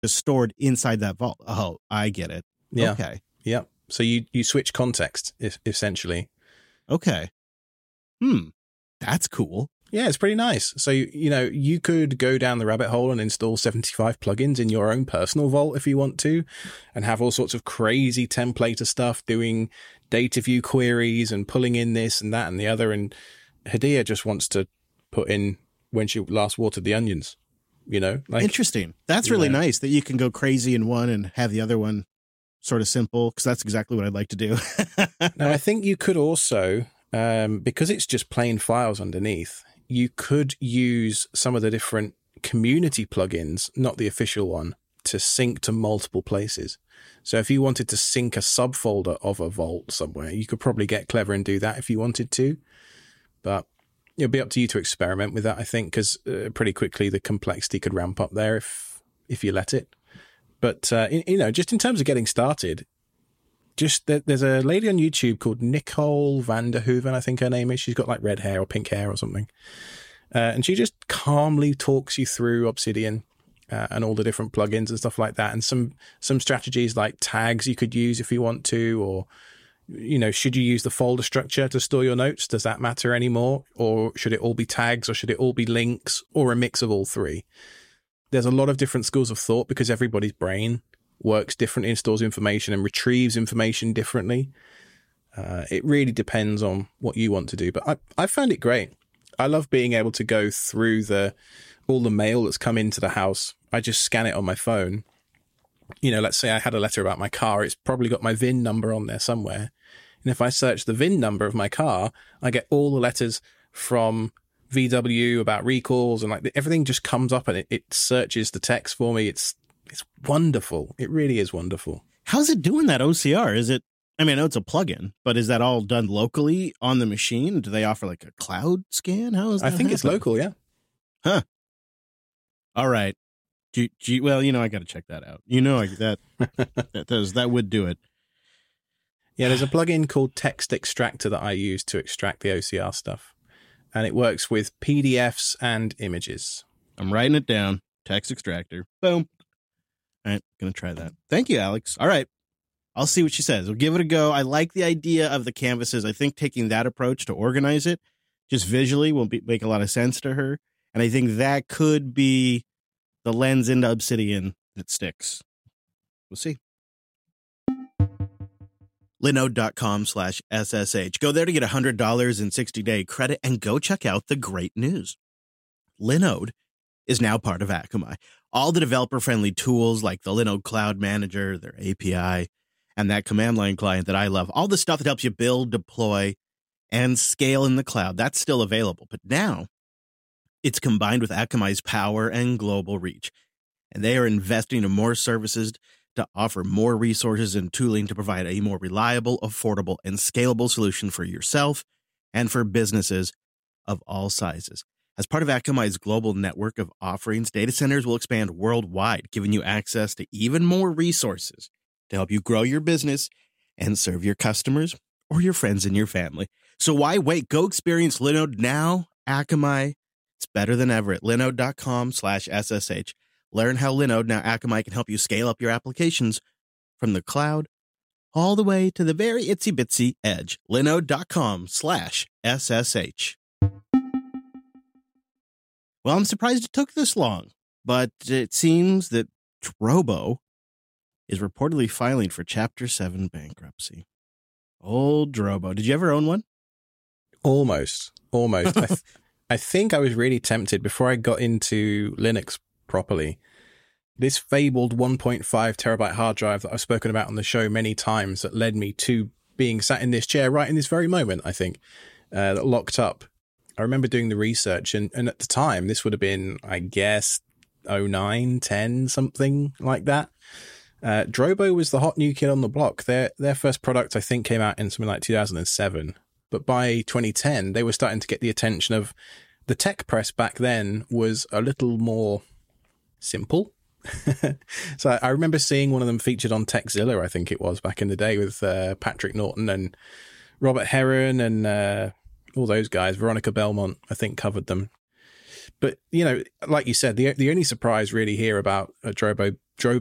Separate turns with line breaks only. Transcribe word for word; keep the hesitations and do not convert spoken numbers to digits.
is stored inside that vault. Oh, I get it.
Yeah.
Okay.
Yeah. So you, you switch context, if, essentially.
Okay. Hmm. That's cool.
Yeah, it's pretty nice. So, you know, you could go down the rabbit hole and install seventy-five plugins in your own personal vault if you want to, and have all sorts of crazy templater stuff, doing data view queries and pulling in this and that and the other. And Hadia just wants to put in when she last watered the onions, you know? Like,
interesting. That's really
know.
nice that you can go crazy in one and have the other one sort of simple, because that's exactly what I'd like to do.
Now, I think you could also, um, because it's just plain files underneath, you could use some of the different community plugins, not the official one, to sync to multiple places. So if you wanted to sync a subfolder of a vault somewhere, you could probably get clever and do that if you wanted to. But it'll be up to you to experiment with that, I think, because uh, pretty quickly the complexity could ramp up there if if you let it. But, uh, in, you know, just in terms of getting started, just there, there's a lady on YouTube called Nicole Vanderhoeven, I think her name is. She's got like red hair or pink hair or something. Uh, and she just calmly talks you through Obsidian uh, and all the different plugins and stuff like that. And some some strategies like tags you could use if you want to, or, you know, should you use the folder structure to store your notes? Does that matter anymore? Or should it all be tags, or should it all be links, or a mix of all three? There's a lot of different schools of thought because everybody's brain works differently and stores information and retrieves information differently. Uh, it really depends on what you want to do. But I, I found it great. I love being able to go through the all the mail that's come into the house. I just scan it on my phone. You know, let's say I had a letter about my car. It's probably got my V I N number on there somewhere. And if I search the V I N number of my car, I get all the letters from V W about recalls, and like everything just comes up and it, it searches the text for me. It's It's wonderful. It really is wonderful.
How's it doing that O C R? Is it, I mean, I know it's a plugin, but is that all done locally on the machine? Do they offer like a cloud scan? How is that?
I think it's
happen?
local, yeah.
Huh. All right. G- G- well, you know, I got to check that out. You know, I, that, that does, that would do it.
Yeah, there's a plugin called Text Extractor that I use to extract the O C R stuff. And it works with P D Fs and images.
I'm writing it down. Text Extractor. Boom. All right, gonna try that. Thank you, Alex. All right, I'll see what she says. We'll give it a go. I like the idea of the canvases. I think taking that approach to organize it, just visually, will be, make a lot of sense to her. And I think that could be the lens into Obsidian that sticks. We'll see. Linode.com slash SSH. Go there to get one hundred dollars in sixty-day credit and go check out the great news. Linode is now part of Akamai. All the developer-friendly tools like the Linode Cloud Manager, their A P I, and that command line client that I love, all the stuff that helps you build, deploy, and scale in the cloud, that's still available. But now it's combined with Akamai's power and global reach. And they are investing in more services to offer more resources and tooling to provide a more reliable, affordable, and scalable solution for yourself and for businesses of all sizes. As part of Akamai's global network of offerings, data centers will expand worldwide, giving you access to even more resources to help you grow your business and serve your customers or your friends and your family. So why wait? Go experience Linode now. Akamai, it's better than ever at linode.com slash SSH. Learn how Linode, now Akamai, can help you scale up your applications from the cloud all the way to the very itsy-bitsy edge. Linode.com slash SSH. Well, I'm surprised it took this long, but it seems that Drobo is reportedly filing for Chapter seven bankruptcy. Old Drobo. Did you ever own one?
Almost. Almost. I, th- I think I was really tempted before I got into Linux properly. This fabled one point five terabyte hard drive that I've spoken about on the show many times that led me to being sat in this chair right in this very moment, I think, uh, that locked up. I remember doing the research, and, and at the time, this would have been, I guess, oh nine, ten, something like that. Uh, Drobo was the hot new kid on the block. Their their first product, I think, came out in something like two thousand seven. But by twenty ten, they were starting to get the attention of the tech press back then was a little more simple. So I, I remember seeing one of them featured on Techzilla, I think it was, back in the day with uh, Patrick Norton and Robert Heron and uh, all those guys. Veronica Belmont, I think, covered them. But, you know, like you said, the the only surprise really here about a Drobo, Drobo